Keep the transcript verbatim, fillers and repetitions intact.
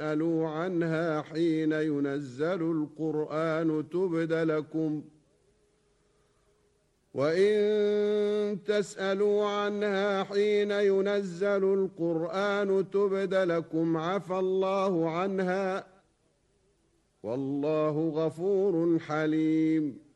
تسألوا عنها حين ينزل القرآن تبد لكم وإن تسألوا عنها حين ينزل القرآن تبد لكم عفى الله عنها والله غفور حليم.